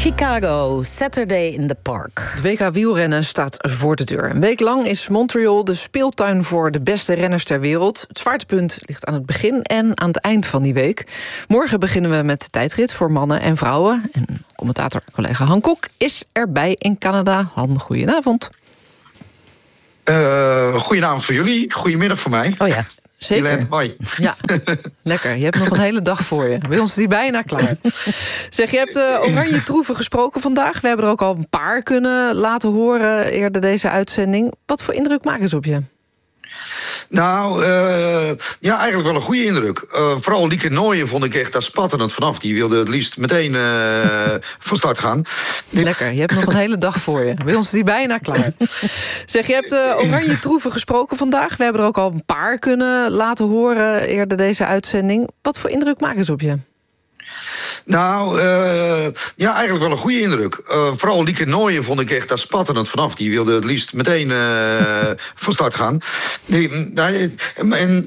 Chicago, Saturday in the Park. Het WK wielrennen staat voor de deur. Een week lang is Montreal de speeltuin voor de beste renners ter wereld. Het zwaartepunt ligt aan het begin en aan het eind van die week. Morgen beginnen we met de tijdrit voor mannen en vrouwen. En commentator-collega Han Kok is erbij in Canada. Han, goedenavond. Goedenavond voor jullie, goedemiddag voor mij. Oh ja, zeker. Helene, hoi. Ja, lekker. Je hebt nog een hele dag voor je. Bij ons is die bijna klaar. Zeg, je hebt oranje troeven gesproken vandaag. We hebben er ook al een paar kunnen laten horen eerder deze uitzending. Wat voor indruk maken ze op je? Nou, ja, eigenlijk wel een goede indruk. Vooral Lieke Nooijen vond ik echt daar spatterend vanaf. Die wilde het liefst meteen van start gaan. Lekker, je hebt nog een hele dag voor je. Bij ons is die bijna klaar. Zeg, je hebt oranje troeven gesproken vandaag. We hebben er ook al een paar kunnen laten horen eerder deze uitzending. Wat voor indruk maken ze op je? Nou, ja, eigenlijk wel een goede indruk. Vooral Lieke Nooijen vond ik echt daar spatterend vanaf. Die wilde het liefst meteen van start gaan. En